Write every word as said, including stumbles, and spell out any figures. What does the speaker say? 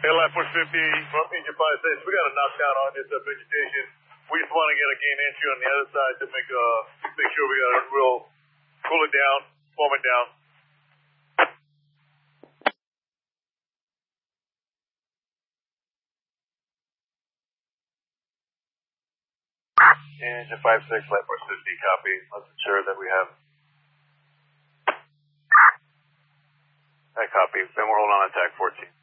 Hey, Line Force fifty from Engine five six. We got a knockdown on this uh, vegetation. We just want to get a gain entry on the other side to make uh make sure we got a real cool it down, form it down. Engine five six, Line Force fifty, copy. Let's ensure that we have that copy. Then we're holding on attack fourteen.